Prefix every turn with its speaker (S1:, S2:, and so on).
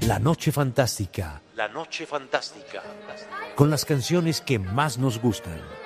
S1: La Noche Fantástica. La Noche Fantástica. Con las canciones que más nos gustan.